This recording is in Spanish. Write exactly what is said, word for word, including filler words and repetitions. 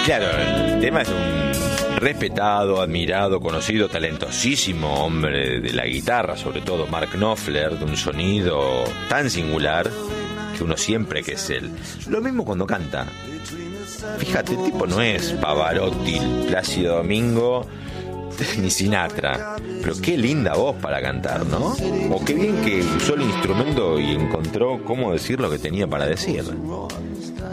Claro, el tema es un respetado, admirado, conocido, talentosísimo hombre de la guitarra, sobre todo Mark Knopfler, de un sonido tan singular que uno siempre que es él. Lo mismo cuando canta. Fíjate, el tipo no es Pavarotti, Plácido Domingo, ni Sinatra, pero qué linda voz para cantar, ¿no? O qué bien que usó el instrumento y encontró cómo decir lo que tenía para decir.